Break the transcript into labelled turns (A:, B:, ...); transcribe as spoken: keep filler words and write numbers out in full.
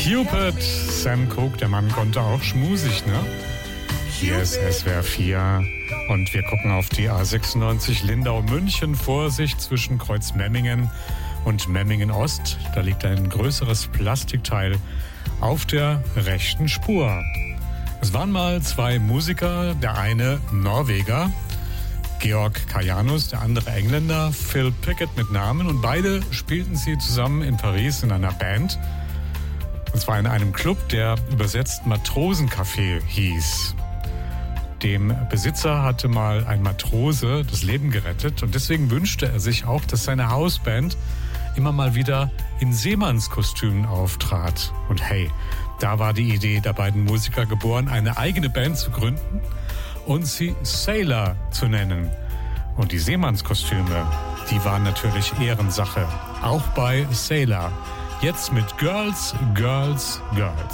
A: Cupid, Sam Cooke, der Mann konnte auch schmusig, ne? Hier ist S W R vier und wir gucken auf die A sechsundneunzig Lindau-München. Vorsicht zwischen Kreuz Memmingen und Memmingen-Ost. Da liegt ein größeres Plastikteil auf der rechten Spur. Es waren mal zwei Musiker, der eine Norweger, Georg Kajanus, der andere Engländer, Phil Pickett mit Namen. Und beide spielten sie zusammen in Paris in einer Band. Und zwar in einem Club, der übersetzt Matrosencafé hieß. Dem Besitzer hatte mal ein Matrose das Leben gerettet und deswegen wünschte er sich auch, dass seine Hausband immer mal wieder in Seemannskostümen auftrat. Und hey, da war die Idee der beiden Musiker geboren, eine eigene Band zu gründen und sie Sailor zu nennen. Und die Seemannskostüme, die waren natürlich Ehrensache, auch bei Sailor. Jetzt mit Girls, Girls, Girls.